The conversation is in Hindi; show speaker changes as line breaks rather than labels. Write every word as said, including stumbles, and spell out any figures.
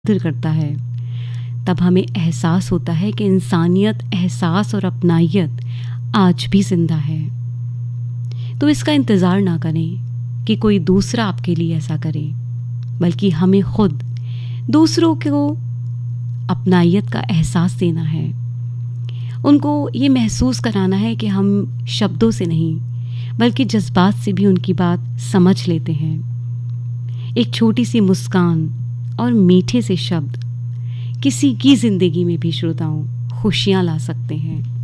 संबोधित करता है, तब हमें एहसास होता है कि इंसानियत, एहसास और अपनाइयत आज भी ज़िंदा है। तो इसका इंतज़ार ना करें कि कोई दूसरा आपके लिए ऐसा करे, बल्कि हमें खुद दूसरों को अपनाइयत का एहसास देना है। उनको ये महसूस कराना है कि हम शब्दों से नहीं, बल्कि जज्बात से भी उनकी बात समझ लेते हैं। एक छोटी सी मुस्कान और मीठे से शब्द किसी की ज़िंदगी में भी श्रोताओं खुशियाँ ला सकते हैं।